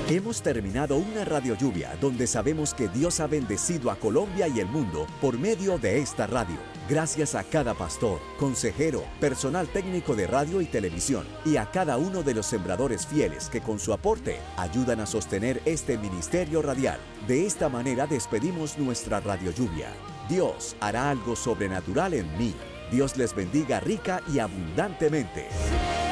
Hemos terminado una radio lluvia donde sabemos que Dios ha bendecido a Colombia y el mundo por medio de esta radio. Gracias a cada pastor, consejero, personal técnico de radio y televisión y a cada uno de los sembradores fieles que con su aporte ayudan a sostener este ministerio radial. De esta manera despedimos nuestra radio lluvia. Dios hará algo sobrenatural en mí. Dios les bendiga rica y abundantemente.